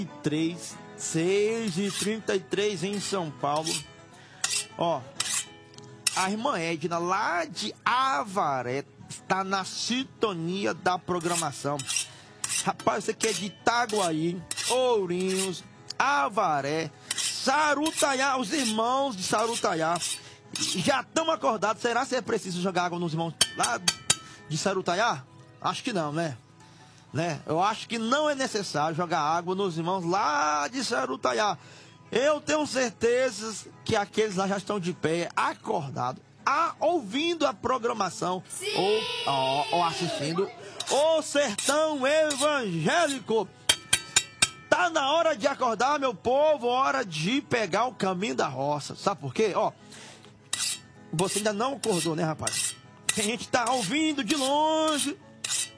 6h33 em São Paulo. Ó, a irmã Edna, lá de Avaré, está na sintonia da programação. Rapaz, você que é de Itaguaí, Ourinhos, Avaré, Sarutaiá, os irmãos de Sarutaiá já estão acordados. Será que é preciso jogar água nos irmãos lá de Sarutaiá? Acho que não, né? Eu acho que não é necessário jogar água nos irmãos lá de Sarutaiá. Eu tenho certeza que aqueles lá já estão de pé, acordados, ouvindo a programação ou assistindo o Sertão Evangélico. Tá na hora de acordar, meu povo, hora de pegar o caminho da roça. Sabe por quê? Ó, você ainda não acordou, né, rapaz? A gente tá ouvindo de longe